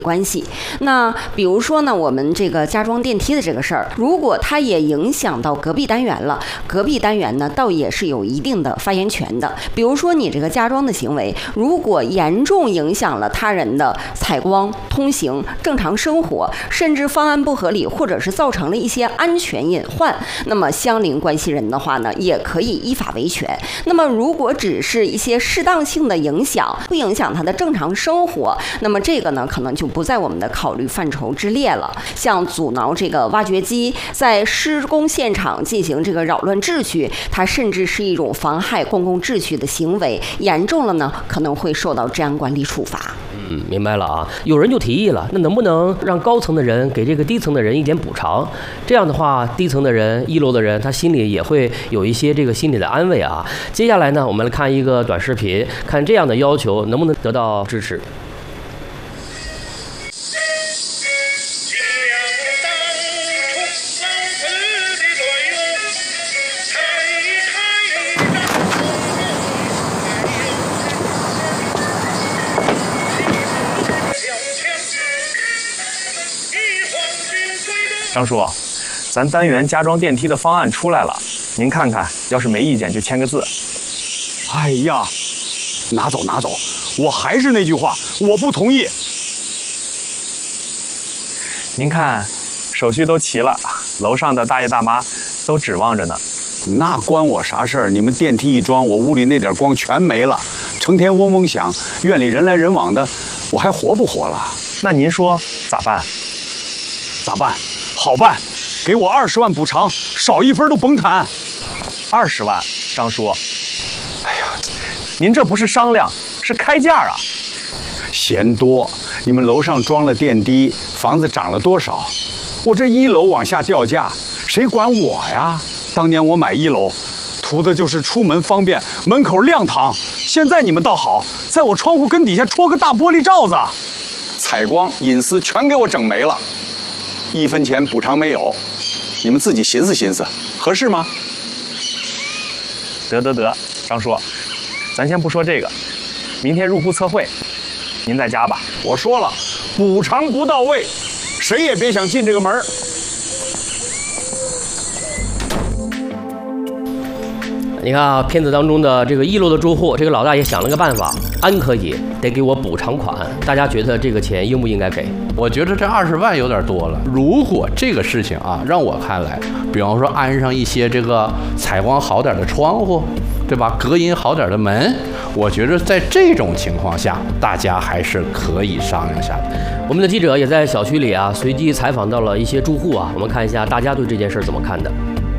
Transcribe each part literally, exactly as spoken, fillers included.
关系。那比如说呢，我们这个加装电梯的这个事儿，如果它也影响到隔壁单元了，隔壁单元呢倒也是有一定的发言权的。比如说你这个加装的行为，如果严重影响了他人的采光、通行、正常生活，甚至方案不合理，或者是造成了一些安全隐患，那么相邻关系人的话呢，也可以依法维权。那么如果只是一些适当性的影响，不影响他的正常生活，那么这个呢可能就不在我们的考虑范畴之列了。像阻挠这个挖掘机在施工现场进行这个扰乱秩序，它甚至是一种妨害公共秩序的行为，严重了呢可能会受到治安管理处罚。 嗯，明白了啊。有人就提议了，那能不能让高层的人给这个低层的人一点补偿？这样的话，低层的人、一楼的人，他心里也会有一些这个心理的安慰啊。接下来呢，我们来看一个短视频，看这样的要求能不能得到支持。 张叔，咱单元加装电梯的方案出来了，您看看，要是没意见就签个字。 哎呀，拿走拿走，我还是那句话，我不同意。 您看，手续都齐了，楼上的大爷大妈都指望着呢。 那关我啥事儿？你们电梯一装，我屋里那点光全没了，成天嗡嗡响，院里人来人往的，我还活不活了？ 那您说咋办？ 咋办？好办，给我二十万补偿，少一分都甭谈。 二十万，张叔，哎呀，您这不是商量，是开价啊！ 嫌多，你们楼上装了电梯，房子涨了多少？我这一楼往下掉价，谁管我呀？当年我买一楼，图的就是出门方便，门口亮堂。现在你们倒好，在我窗户根底下戳个大玻璃罩子，采光、隐私全给我整没了。一分钱补偿没有，你们自己寻思寻思，合适吗？ 得得得，张叔，咱先不说这个，明天入户测绘，您在家吧。 我说了，补偿不到位，谁也别想进这个门。 你看啊，片子当中的这个一楼的住户，这个老大爷想了个办法，安可以，得给我补偿款。大家觉得这个钱应不应该给？ 我觉得这二十万有点多了。如果这个事情啊，让我看来，比方说安上一些这个采光好点的窗户，对吧？隔音好点的门，我觉得在这种情况下，大家还是可以商量下的。 我们的记者也在小区里啊，随机采访到了一些住户啊，我们看一下大家对这件事怎么看的。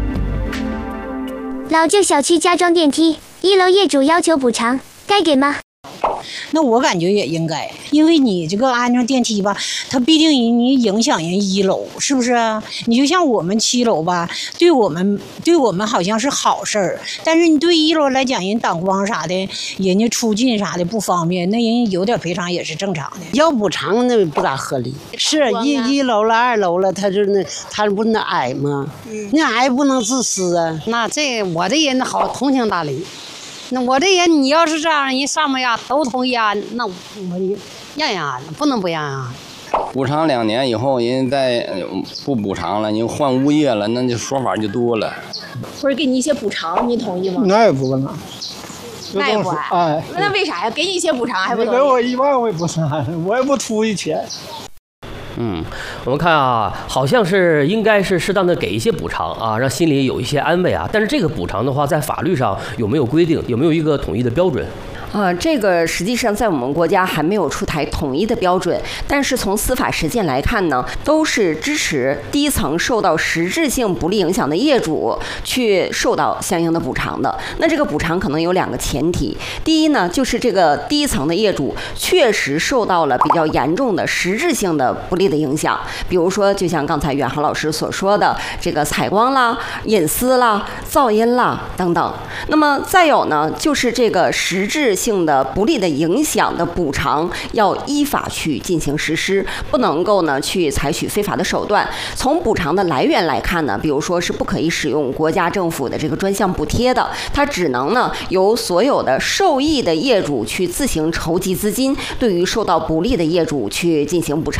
老旧小区加装电梯，一楼业主要求补偿，该给吗？ 那我感觉也应该，因为你这个安上电梯吧，它必定你影响人一楼，是不是啊？你就像我们七楼吧，对我们对我们好像是好事儿，但是你对一楼来讲，人挡光啥的，人家出进啥的不方便，那人有点赔偿也是正常的。 要补偿那不大合理，是一一楼了二楼了，他就那他不那矮吗？嗯、那矮不能自私啊。那这我这人好通情达理。那我这人，你要是这样，人上面呀都同意啊，那我让让安，不能不让安。 补偿两年以后，人再不补偿了，你换物业了，那就说法就多了。 或者给你一些补偿，你同意吗？ 那也不可能。 那也不爱。哎，那为啥呀？给你一些补偿还不同意？ 你给我一万，我也不是，我也不出一钱。 嗯，我们看啊，好像是应该是适当的给一些补偿啊，让心里有一些安慰啊。但是这个补偿的话，在法律上有没有规定？有没有一个统一的标准？ 呃，这个实际上在我们国家还没有出台统一的标准，但是从司法实践来看呢，都是支持低层受到实质性不利影响的业主去受到相应的补偿的。那这个补偿可能有两个前提，第一呢，就是这个低层的业主确实受到了比较严重的实质性的不利的影响，比如说就像刚才远航老师所说的这个采光啦、隐私啦、噪音啦等等。那么再有呢，就是这个实质性的不利的影响的补偿要依法去进行实施，不能够呢去采取非法的手段。从补偿的来源来看呢，比如说是不可以使用国家政府的这个专项补贴的，它只能呢由所有的受益的业主去自行筹集资金，对于受到不利的业主去进行补偿。